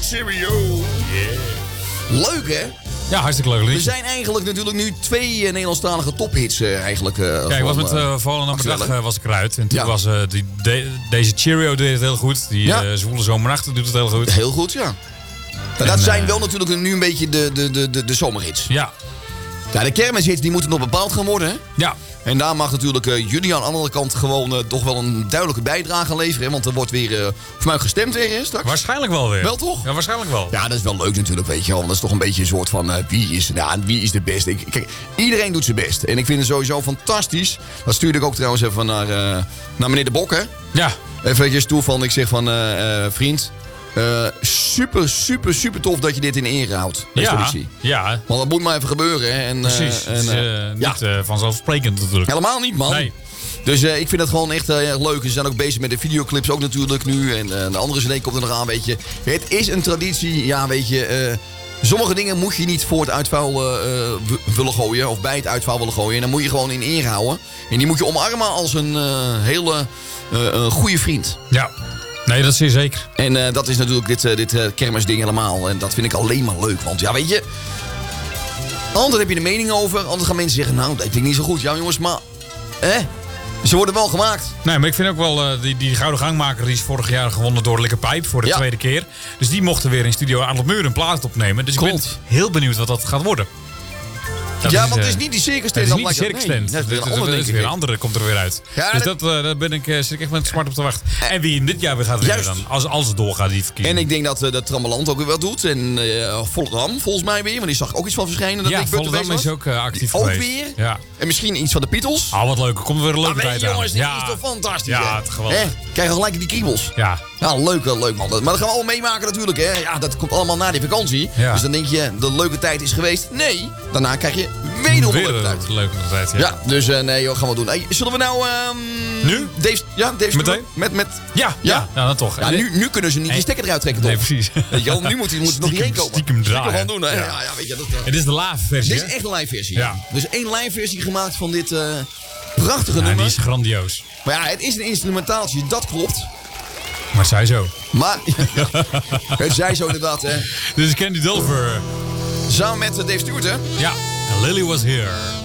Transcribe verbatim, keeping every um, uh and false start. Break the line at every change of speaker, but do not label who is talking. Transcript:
Stereo. Yeah. Leuk, hè?
Ja, hartstikke leuk.
Er zijn eigenlijk natuurlijk nu twee uh, Nederlandstalige tophits uh, eigenlijk. Uh,
ja, ik was met uh, Vallen op de dag uh, was ik eruit. En toen
ja.
was uh, die, de, deze Cheerio deed het heel goed. Die ja. uh, Zwoele Zomernacht doet het heel goed.
Heel goed, ja. Maar dat zijn wel natuurlijk nu een beetje de, de, de, de, de zomerhits.
Ja.
Ja, de kermishits die moeten nog bepaald gaan worden, hè?
Ja.
En daar mag natuurlijk uh, jullie aan de andere kant gewoon uh, toch wel een duidelijke bijdrage aan leveren. Hè? Want er wordt weer, uh, voor mij gestemd weer hè, straks.
Waarschijnlijk wel weer.
Wel toch?
Ja, waarschijnlijk wel.
Ja, dat is wel leuk natuurlijk, weet je wel. Dat is toch een beetje een soort van, uh, wie, is, nou, wie is de beste? Ik, kijk, iedereen doet zijn best. En ik vind het sowieso fantastisch. Dat stuurde ik ook trouwens even naar, uh, naar meneer De Bok, hè?
Ja.
Even toe van, ik zeg van, uh, uh, vriend... Uh, super, super, super tof dat je dit in ere houdt.
Ja, ja.
Want dat moet maar even gebeuren. Hè. En,
precies. Uh, en, uh, uh, niet ja. uh, vanzelfsprekend natuurlijk.
Helemaal niet, man. Nee. Dus uh, ik vind dat gewoon echt uh, erg leuk. Ze zijn ook bezig met de videoclips ook natuurlijk nu. En uh, de andere cd komt er nog aan, weet je. Het is een traditie, ja, weet je... Uh, sommige dingen moet je niet voor het uitvuil uh, willen gooien. Of bij het uitvuil willen gooien. En dan moet je gewoon in ere houden. En die moet je omarmen als een uh, hele uh, uh, goede vriend.
Ja. Nee, dat is zeer zeker.
En uh, dat is natuurlijk dit, uh, dit uh, kermisding helemaal. En dat vind ik alleen maar leuk. Want ja, weet je... Altijd heb je een mening over. Altijd gaan mensen zeggen... Nou, dat vind ik niet zo goed. Ja, jongens, maar... Hè? Ze worden wel gemaakt.
Nee, maar ik vind ook wel... Uh, die, die Gouden Gangmaker die is vorig jaar gewonnen door Likke Pijp. Voor de ja. tweede keer. Dus die mochten weer in studio Adelmuur een plaat opnemen. Dus Klopt. ik ben heel benieuwd wat dat gaat worden.
Dat ja, is, want het is niet die circus tent.
Het is niet die circus tent.
Nee, dat is,
dus,
ander,
is weer een andere, komt er weer uit. Ja, dus dat, uh, daar ben ik, uh, zit ik echt met smart op te wachten. En wie in dit jaar weer gaat winnen dan? Als, als het doorgaat, die verkiezingen.
En ik denk dat uh, dat Trammeland ook weer wat doet. En uh, Volendam volgens mij weer. Want die zag ik ook iets van verschijnen. Dat
ja,
ik
Volendam is ook uh, actief
ook
geweest.
Ook weer.
Ja.
En misschien iets van de Beatles.
Ah, wat leuk. Komt er weer een leuke
ah,
tijd
nee, jongens,
aan.
Jongens, dit
ja.
is toch fantastisch.
Ja, het geweldig.
Hè? Krijgen we gelijk die kriebels.
Ja.
Ja, leuk, leuk man. Maar dat gaan we allemaal meemaken natuurlijk. Hè? Ja, dat komt allemaal na die vakantie. Ja. Dus dan denk je, de leuke tijd is geweest. Nee, daarna krijg je wederom een leuke tijd.
leuke tijd, ja.
Ja, dus uh, nee, joh, gaan we doen. Hey, zullen we nou... Um,
nu?
Dave, ja, Dave
Meteen?
Met, met,
ja, ja, ja, ja, dan toch.
Ja, nu, nu kunnen ze niet hey. je stekker eruit trekken, toch?
Nee, precies.
Weet je wel, nu moet hij nog hierheen komen.
Stiekem draaien.
Stiekem doen, hè? Ja. Ja, ja, weet je, dat, uh,
het is de live versie.
Dit is echt een live versie.
Ja.
Dus één live versie gemaat van dit uh, prachtige
ja,
nummer.
die is grandioos.
Maar ja, het is een instrumentaaltje, dat klopt.
Maar zij zo.
Maar, het zij zo inderdaad, hè.
Dit is Candy Dulfer.
Samen met Dave Stewart, hè.
Ja, and Lily Was Here.